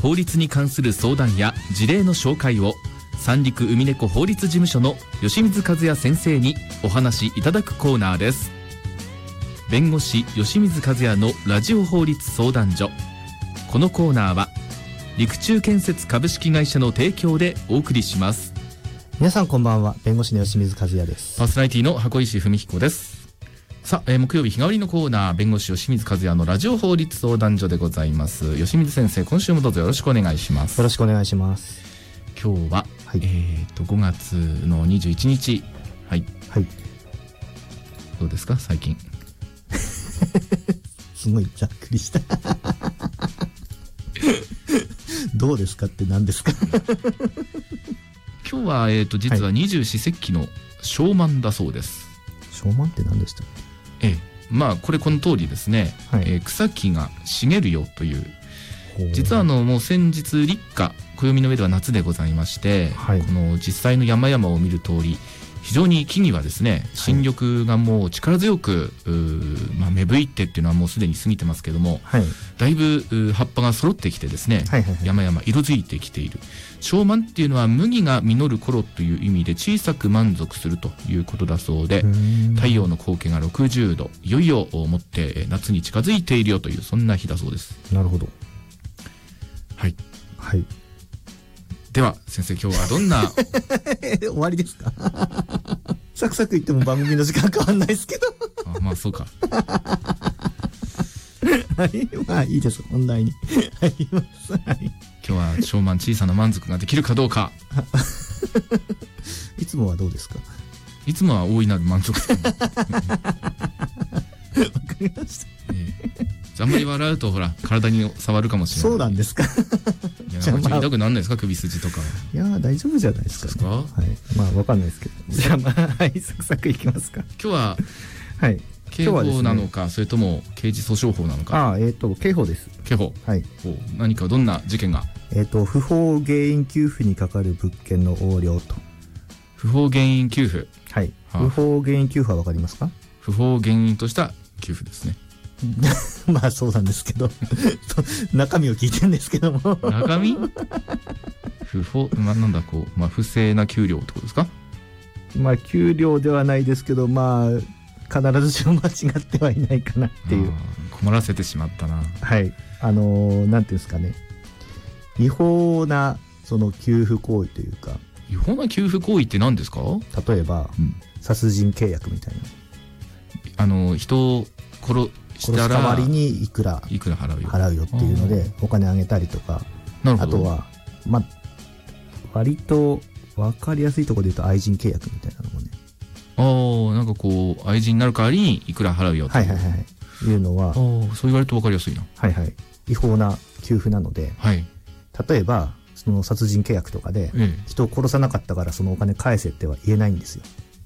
法律に関する相談や事例の紹介を三陸海猫法律事務所の吉水和也先生にお話しいただくコーナーです。弁護士吉水和也のラジオ法律相談所。このコーナーは陸中建設株式会社の提供でお送りします。 皆さんこんばんは。弁護士の吉水和也です。 パーソナリティの箱石文彦です。さあ、木曜日日替わりのコーナー、弁護士吉水和也のラジオ法律相談所でございます。吉水先生、今週もどうぞよろしくお願いします。 よろしくお願いします。 今日は、 はい、 5月の21日。はい、 はい、 どうですか最近。 すごいざっくりしたどうですかって何ですか今日は、実は二十四節気の小満だそうです。 小満って何でした？ まあこの通りですね、はい、草木が茂るよという。実はもう先日立夏、暦の上では夏でございまして、はい、この実際の山々を見る通り非常に木々はですね、新緑がもう力強く、芽吹いてっていうのはもうすでに過ぎてますけども、はい、だいぶ葉っぱが揃ってきてですね、はいはいはい、山々色づいてきている。小満っていうのは麦が実る頃という意味で小さく満足するということだそうで、太陽の光景が60度、いよいよもって夏に近づいているよというそんな日だそうです。 なるほど。 はい、 はい、 では先生、今日はどんな終わりですかサクサク言っても番組の時間変わんないですけどまあそうかはい、まあいいです、本題に入ります。はい、 今日は小満、小さな満足ができるかどうかいつもはどうですか？ いつもは大いなる満足感わかりました。 あんまり笑うとほら体に触るかもしれない。 そうなんですか？ いや、痛くなんないですか？首筋とか。いや大丈夫じゃないですか、ね。はい、まあわかんないですけど。じゃあまあはいサクサクいきますか。 今日ははい刑法なのか、それとも刑事訴訟法なのか。 刑法です。 刑法。 はい。 何かどんな事件が。 不法原因給付にかかる物件の横領と。 不法原因給付。 はい。不法原因給付はわかりますか？ 不法原因とした給付ですね。 まあそうなんですけど中身を聞いてるんですけども中身不法、なんだ不正な給料ってことですか？ まあ給料ではないですけど、まあ必ずしも間違ってはいないかなっていう。 困らせてしまったな。 はい、なんていうんですかね、違法なその給付行為というか。 違法な給付行為って何ですか？ 例えば、殺人契約みたいな。人を殺した代わりにいくら払うよっていうのでお金あげたりとか。あとはまあ割と分かりやすいところで言うと愛人契約みたいなのもね。 なんか愛人になる代わりにいくら払うよというのは、 そう言われると分かりやすいな。 はいはい、違法な給付なので、はい、例えばその殺人契約とかで、人を殺さなかったからそのお金返せっては言えないんですよ。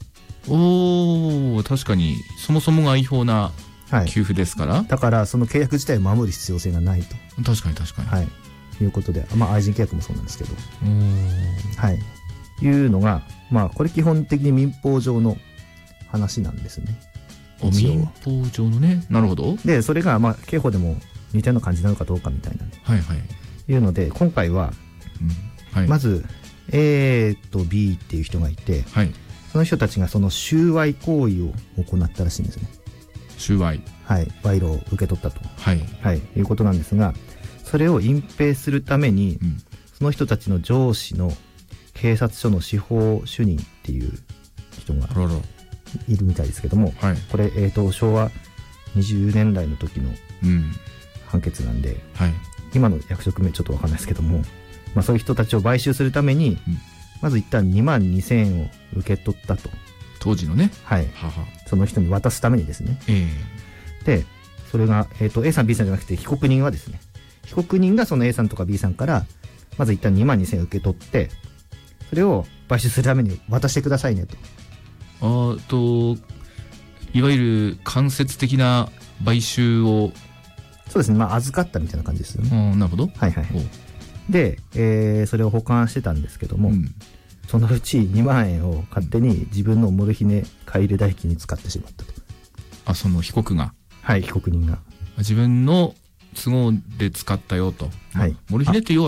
確かにそもそもが違法な給付ですから、 だからその契約自体を守る必要性がないと。 確かに確かに、 はい、いうことで、まあ愛人契約もそうなんですけど、はい、いうのがまあこれ基本的に民法上の話なんですね。 民法上のね。なるほど。 でそれがまあ刑法でも似たような感じなのかどうかみたいな、 はいはい、 いうので今回は、はい、まず A と B っていう人がいて、はい、その人たちがその収賄行為を行ったらしいんですね。 収賄、 はい、賄賂を受け取ったと、 はいはい、いうことなんですが、それを隠蔽するために、その人たちの上司の警察署の司法主任っていう人がいるみたいですけども、はい、これ、昭和20年代の時の判決なんで、はい、今の役職名ちょっと分かんないですけども、まあ、そういう人たちを買収するために、まず一旦22,000円を受け取ったと。 当時のね、 はい、その人に渡すためにですね。でそれが、A さん B さんじゃなくて被告人はですね、被告人がその A さんとか B さんからまず一旦22,000円受け取って、それを買収するために渡してくださいねと。 いわゆる間接的な買収を。 そうですね、まあ預かったみたいな感じですよね。 なるほど。 はいはい。で、それを保管してたんですけども、そのうち2万円を勝手に自分のモルヒネ買い入れ代金に使ってしまったと。 その被告が。 はい、被告人が。 自分の都合で使ったよと。 はい。 モルヒネって要は